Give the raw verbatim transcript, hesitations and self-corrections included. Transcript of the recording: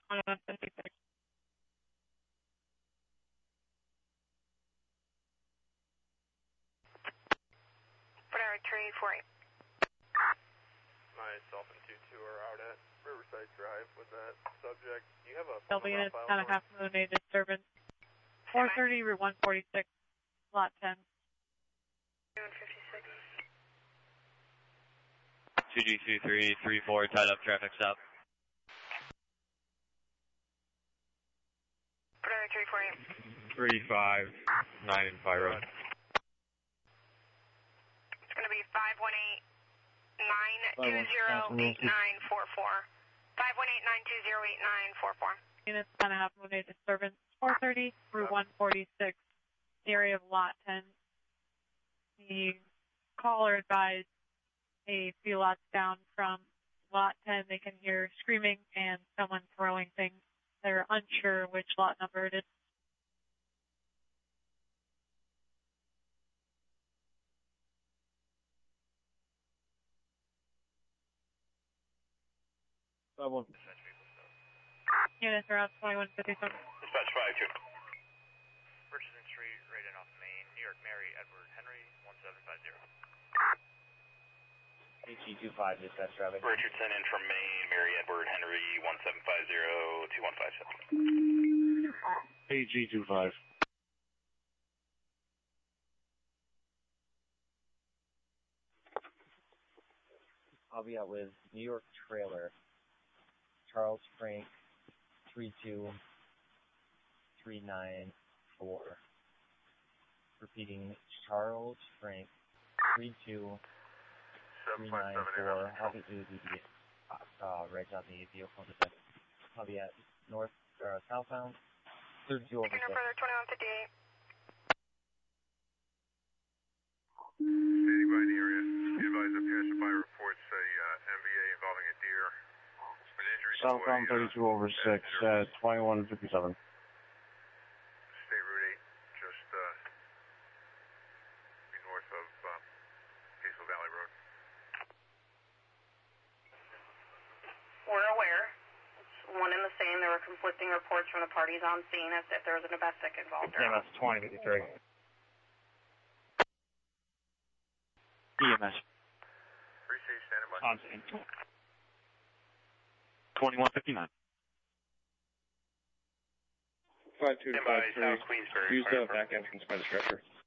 twenty-one fifty-six. Whatever, three four eight. Myself and two two are out at Riverside Drive with that subject. Do you have a Delta units on a half moon a disturbance. four thirty, Route one forty-six, Lot ten. one fifty-six. two G two three three four, tied up traffic stop. Whatever, three four eight. three five nine in Fire Road. It's going to be five one eight nine two zero eight nine four four. five one eight nine two zero eight nine four four. Units on a half moon a disturbance. four thirty, Route one forty-six, the area of Lot ten. The caller advised a few lots down from Lot ten. They can hear screaming and someone throwing things. They're unsure which lot number it is. Someone. Units around twenty-one fifty-seven. Dispatch five two. Richardson Street, right in off Main, New York, Mary Edward Henry, one seven five zero. H G two five, dispatch traffic. Richardson in from Main, Mary Edward Henry, one seven five zero, two one five seven. A G two five. I'll be out with New York Trailer, Charles Frank, three two three nine four. Repeating, Charles Frank, three two three nine four. I'll be to the uh, right on the vehicle detect. I'll be at north or uh, southbound, thirty-two over six. Further twenty-one fifty-eight. Standing by in the area. Be advised that passerby reports a uh, M V A involving a deer. An injury Southbound to a, thirty-two over six at twenty-one fifty-seven. State Route eight, just uh, be north of uh, Peaceful Valley Road. We're aware. It's one and the same. There were conflicting reports from the parties on scene as if there was a domestic involved. Yeah, that's twenty fifty-three. E M S. Appreciate you standing by. On scene. twenty-one fifty-nine. five two Stand by, five three. South Queensbury. Use the back entrance by the stretcher.